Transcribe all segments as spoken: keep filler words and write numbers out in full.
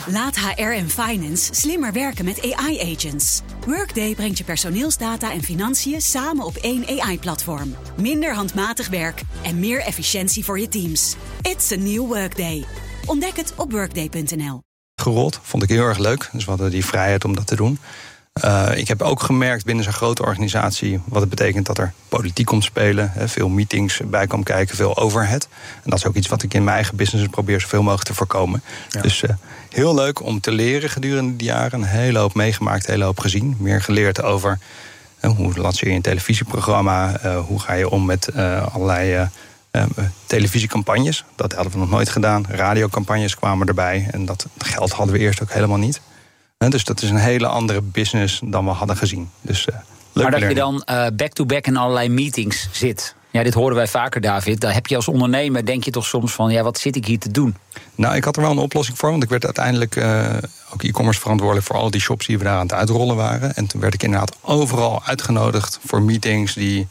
Laat H R en finance slimmer werken met A I-agents. Workday brengt je personeelsdata en financiën samen op één A I-platform. Minder handmatig werk en meer efficiëntie voor je teams. It's a new Workday. Ontdek het op workday punt n l. Gerold, vond ik heel erg leuk. Dus we hadden die vrijheid om dat te doen. Uh, ik heb ook gemerkt binnen zo'n grote organisatie wat het betekent dat er politiek komt spelen. Hè, veel meetings bij komt kijken, veel overhead. En dat is ook iets wat ik in mijn eigen business probeer zoveel mogelijk te voorkomen. Ja. Dus uh, heel leuk om te leren gedurende die jaren. Een hele hoop meegemaakt, een hele hoop gezien. Meer geleerd over uh, hoe lanceer je een televisieprogramma. Uh, hoe ga je om met uh, allerlei uh, uh, televisiecampagnes. Dat hadden we nog nooit gedaan. Radiocampagnes kwamen erbij. En dat geld hadden we eerst ook helemaal niet. Dus dat is een hele andere business dan we hadden gezien. Dus, uh, maar dat learning. Je dan uh, back-to-back in allerlei meetings zit. Ja, dit horen wij vaker, David. Daar heb je als ondernemer, denk je toch soms van, ja, wat zit ik hier te doen? Nou, ik had er wel een oplossing voor. Want ik werd uiteindelijk uh, ook e-commerce verantwoordelijk voor al die shops die we daar aan het uitrollen waren. En toen werd ik inderdaad overal uitgenodigd voor meetings die,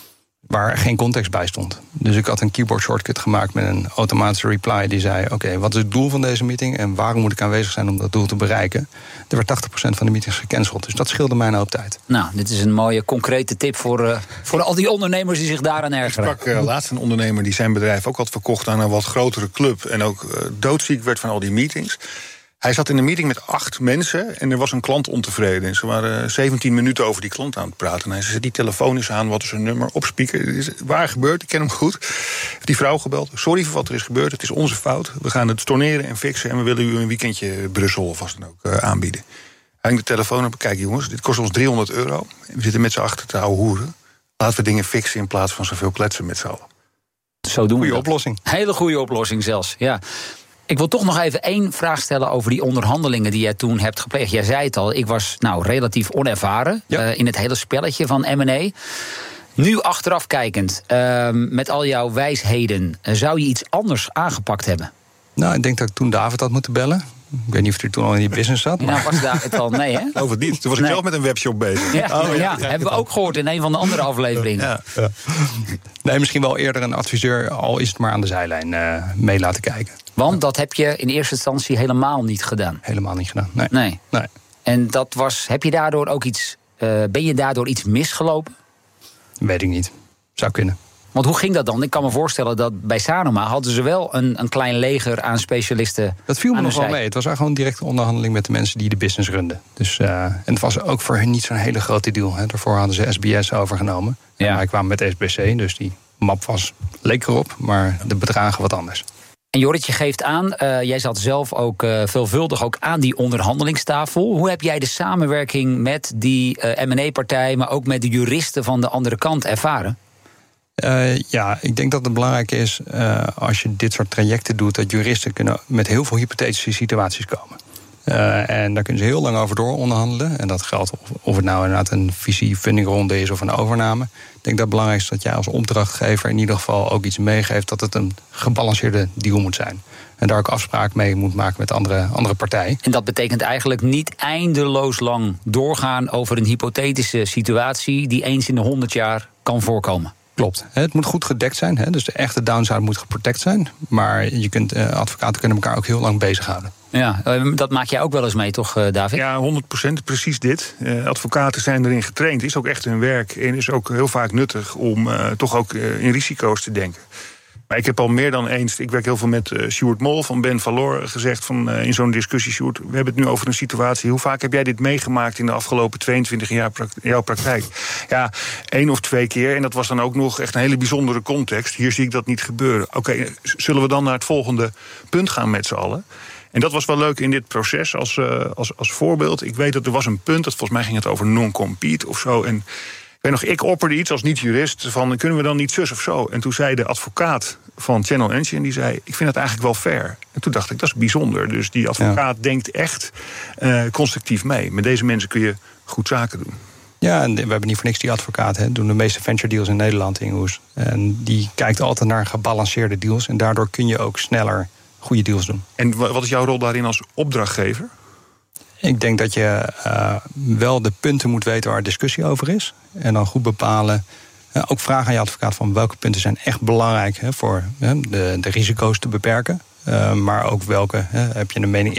waar geen context bij stond. Dus ik had een keyboard shortcut gemaakt met een automatische reply die zei, oké, okay, wat is het doel van deze meeting en waarom moet ik aanwezig zijn om dat doel te bereiken? Er werd tachtig procent van de meetings gecanceld, dus dat scheelde mij een hoop tijd. Nou, dit is een mooie concrete tip voor, uh, voor al die ondernemers die zich daaraan ergeren. Ik sprak uh, laatst een ondernemer die zijn bedrijf ook had verkocht aan een wat grotere club en ook uh, doodziek werd van al die meetings. Hij zat in een meeting met acht mensen en er was een klant ontevreden. En ze waren zeventien minuten over die klant aan het praten. En hij zei, die telefoon is aan, wat is zijn nummer? Op speaker, het is waar gebeurd, ik ken hem goed. Heeft die vrouw gebeld, sorry voor wat er is gebeurd, het is onze fout. We gaan het storneren en fixen en we willen u een weekendje Brussel of wat dan ook uh, aanbieden. Hij hangt de telefoon op, kijk jongens, dit kost ons driehonderd euro. We zitten met z'n achter te ouwe hoeren. Laten we dingen fixen in plaats van zoveel kletsen met z'n allen. Zo doen we Goeie dat. oplossing. Hele goede oplossing zelfs, ja. Ik wil toch nog even één vraag stellen over die onderhandelingen die jij toen hebt gepleegd. Jij zei het al, ik was nou relatief onervaren ja. uh, in het hele spelletje van M en A. Nu achteraf kijkend, uh, met al jouw wijsheden, uh, zou je iets anders aangepakt hebben? Nou, ik denk dat ik toen David had moeten bellen. Ik weet niet of hij toen al in die business zat. Maar... Nou, was David al, nee hè? Over het niet, toen was ik nee. zelf met een webshop bezig. Ja, oh, ja, ja, hebben we ook gehoord in een van de andere afleveringen. Ja, ja. Nee, misschien wel eerder een adviseur, al is het maar aan de zijlijn, uh, mee laten kijken. Want dat heb je in eerste instantie helemaal niet gedaan. Helemaal niet gedaan, nee. nee. nee. En dat was, heb je daardoor ook iets, uh, ben je daardoor iets misgelopen? Weet ik niet. Zou kunnen. Want hoe ging dat dan? Ik kan me voorstellen dat bij Sanoma hadden ze wel een, een klein leger aan specialisten. Dat viel me nog wel zij. mee. Het was eigenlijk gewoon een directe onderhandeling met de mensen die de business runden. Dus, uh, en het was ook voor hun niet zo'n hele grote deal. Hè. Daarvoor hadden ze S B S overgenomen. Ja. En wij kwamen met S B C, dus die map was, leek erop, maar de bedragen wat anders. En Jorrit, je geeft aan, uh, jij zat zelf ook uh, veelvuldig ook aan die onderhandelingstafel. Hoe heb jij de samenwerking met die uh, M en A-partij, maar ook met de juristen van de andere kant ervaren? Uh, ja, ik denk dat het belangrijk is, uh, als je dit soort trajecten doet, dat juristen kunnen met heel veel hypothetische situaties komen. Uh, en daar kunnen ze heel lang over door onderhandelen. En dat geldt of, of het nou inderdaad een visie-fundingronde is of een overname. Ik denk dat het belangrijk is dat jij als opdrachtgever in ieder geval ook iets meegeeft dat het een gebalanceerde deal moet zijn. En daar ook afspraak mee moet maken met andere, andere partijen. En dat betekent eigenlijk niet eindeloos lang doorgaan over een hypothetische situatie die eens in de honderd jaar kan voorkomen. Klopt. Het moet goed gedekt zijn. Dus de echte downside moet geprotect zijn. Maar je kunt, advocaten kunnen elkaar ook heel lang bezighouden. Ja, dat maak jij ook wel eens mee, toch, David? Ja, honderd procent, precies dit. Uh, advocaten zijn erin getraind, is ook echt hun werk. En is ook heel vaak nuttig om uh, toch ook uh, in risico's te denken. Maar ik heb al meer dan eens, ik werk heel veel met uh, Sjoerd Mol van Ben Valor, gezegd van uh, in zo'n discussie, Sjoerd, we hebben het nu over een situatie. Hoe vaak heb jij dit meegemaakt in de afgelopen tweeëntwintig jaar pra- jouw praktijk? Ja, één of twee keer. En dat was dan ook nog echt een hele bijzondere context. Hier zie ik dat niet gebeuren. Oké, okay, zullen we dan naar het volgende punt gaan met z'n allen? En dat was wel leuk in dit proces als, uh, als, als voorbeeld. Ik weet dat er was een punt, dat volgens mij ging het over non-compete of zo. En ik weet nog, ik opperde iets als niet-jurist van, kunnen we dan niet zus of zo? En toen zei de advocaat van Channel Engine, die zei, ik vind het eigenlijk wel fair. En toen dacht ik, dat is bijzonder. Dus die advocaat ja. denkt echt uh, constructief mee. Met deze mensen kun je goed zaken doen. Ja, en we hebben niet voor niks die advocaat. Hè. Doen de meeste venture deals in Nederland in Hoes. En die kijkt altijd naar gebalanceerde deals. En daardoor kun je ook sneller goede deals doen. En wat is jouw rol daarin als opdrachtgever? Ik denk dat je uh, wel de punten moet weten waar discussie over is. En dan goed bepalen. Uh, ook vragen aan je advocaat van welke punten zijn echt belangrijk hè, voor uh, de, de risico's te beperken. Uh, maar ook welke, uh, heb je een mening